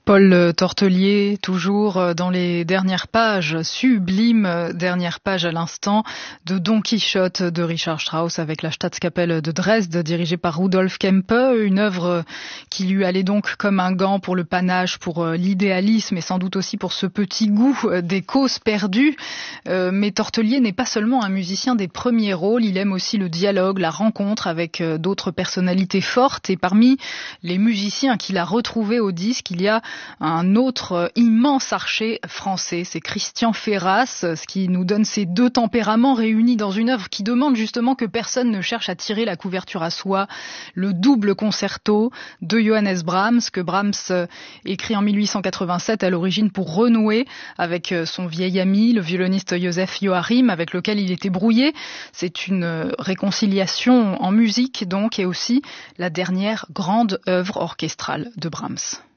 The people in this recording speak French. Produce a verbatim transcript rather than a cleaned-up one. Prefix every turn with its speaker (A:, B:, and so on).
A: Paul Tortelier, toujours dans les dernières pages, sublime dernière page à l'instant, de Don Quichotte de Richard Strauss avec la Staatskapelle de Dresde, dirigée par Rudolf Kempe, une œuvre qui lui allait donc comme un gant pour le panache, pour l'idéalisme et sans doute aussi pour ce petit goût des causes perdues. Mais Tortelier n'est pas seulement un musicien des premiers rôles, il aime aussi le dialogue, la rencontre avec d'autres personnalités fortes, et parmi les musiciens qu'il a retrouvés au disque, il y a un autre immense archer français, c'est Christian Ferras, ce qui nous donne ces deux tempéraments réunis dans une œuvre qui demande justement que personne ne cherche à tirer la couverture à soi. Le double concerto de Johannes Brahms, que Brahms écrit en mille huit cent quatre-vingt-sept à l'origine pour renouer avec son vieil ami, le violoniste Joseph Joachim, avec lequel il était brouillé. C'est une réconciliation en musique donc, et aussi la dernière grande œuvre orchestrale de Brahms.